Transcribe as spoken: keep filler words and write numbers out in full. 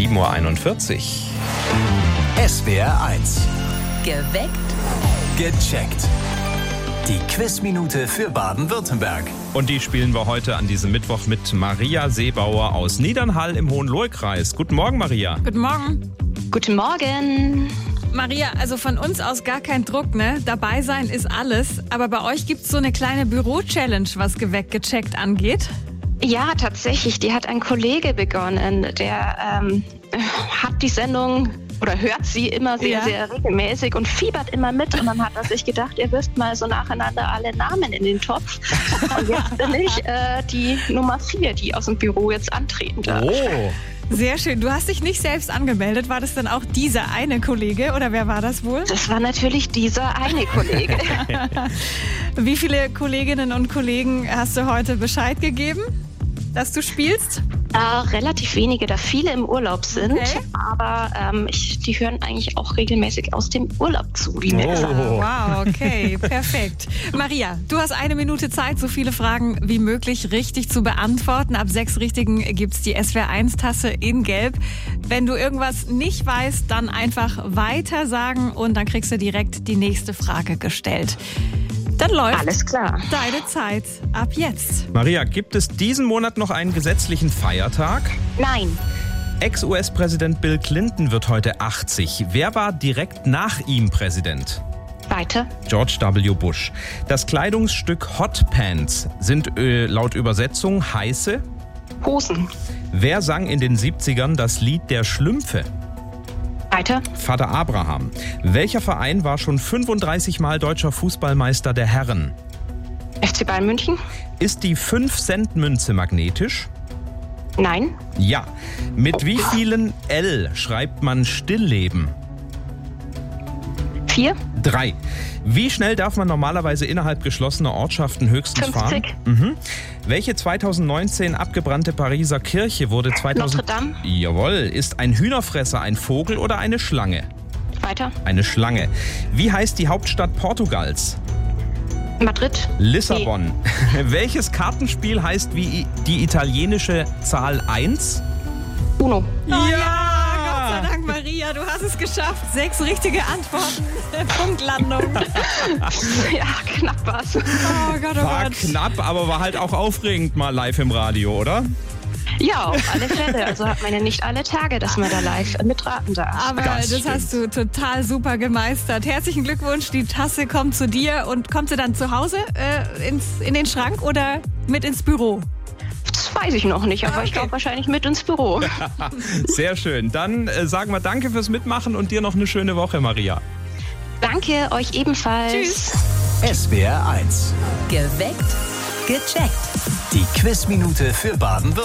sieben Uhr einundvierzig. S W R eins. Geweckt. Gecheckt. Die Quizminute für Baden-Württemberg. Und die spielen wir heute an diesem Mittwoch mit Maria Seebauer aus Niedernhall im Hohenlohe-Kreis. Guten Morgen, Maria. Guten Morgen. Guten Morgen. Maria, also von uns aus gar kein Druck, ne? Dabei sein ist alles. Aber bei euch gibt's so eine kleine Büro-Challenge, was Geweckt gecheckt angeht. Ja, tatsächlich. Die hat ein Kollege begonnen. Der ähm, hat die Sendung oder hört sie immer sehr, Ja. sehr regelmäßig und fiebert immer mit. Und dann hat er sich gedacht, er wirft mal so nacheinander alle Namen in den Topf. Und jetzt bin ich äh, die Nummer vier, die aus dem Büro jetzt antreten darf. Oh, Sehr schön. Du hast dich nicht selbst angemeldet. War das dann auch dieser eine Kollege oder wer war das wohl? Das war natürlich dieser eine Kollege. Wie viele Kolleginnen und Kollegen hast du heute Bescheid gegeben, dass du spielst? Äh, relativ wenige, da viele im Urlaub sind. Okay. Aber ähm, ich, die hören eigentlich auch regelmäßig aus dem Urlaub zu, wie mir Oh. gesagt. Wow, okay, perfekt. Maria, du hast eine Minute Zeit, so viele Fragen wie möglich richtig zu beantworten. Ab sechs Richtigen gibt's die S W R eins Tasse in Gelb. Wenn du irgendwas nicht weißt, dann einfach weiter sagen und dann kriegst du direkt die nächste Frage gestellt. Dann läuft Alles klar. deine Zeit ab jetzt. Maria, gibt es diesen Monat noch einen gesetzlichen Feiertag? Nein. Ex-U S-Präsident Bill Clinton wird heute achtzig. Wer war direkt nach ihm Präsident? Weiter. George W. Bush. Das Kleidungsstück Hot Pants sind äh, laut Übersetzung heiße. Hosen. Wer sang in den siebzigern das Lied der Schlümpfe? Weiter. Vater Abraham. Welcher Verein war schon fünfunddreißig Mal deutscher Fußballmeister der Herren? F C Bayern München. Ist die fünf Cent Münze magnetisch? Nein. Ja. Mit wie vielen L schreibt man Stillleben? Vier. Drei. Wie schnell darf man normalerweise innerhalb geschlossener Ortschaften höchstens fünfzig. fahren? Mhm. Welche zweitausendneunzehn abgebrannte Pariser Kirche wurde zweitausend... Notre Dame. Jawohl. Ist ein Hühnerfresser ein Vogel oder eine Schlange? Weiter. Eine Schlange. Wie heißt die Hauptstadt Portugals? Madrid. Lissabon. Welches Kartenspiel heißt wie die italienische Zahl eins? Uno. Oh ja, Gott sei Dank, Maria, du hast es geschafft. Sechs richtige Antworten. Punktlandung. Ja, knapp war's. Oh Gott, oh War Gott. knapp, aber war halt auch aufregend mal live im Radio, oder? Ja, auf alle Fälle. Also hat man ja nicht alle Tage, dass man da live mitraten darf. Aber Das das, stimmt. hast du total super gemeistert. Herzlichen Glückwunsch, die Tasse kommt zu dir. Und kommt sie dann zu Hause äh, ins, in den Schrank oder mit ins Büro? Das weiß ich noch nicht, aber Ah, ich okay. glaube wahrscheinlich mit ins Büro. Sehr schön. Dann äh, sagen wir danke fürs Mitmachen und dir noch eine schöne Woche, Maria. Danke, euch ebenfalls. Tschüss. S W R eins. Geweckt. Gecheckt. Die Quizminute für Baden-Württemberg.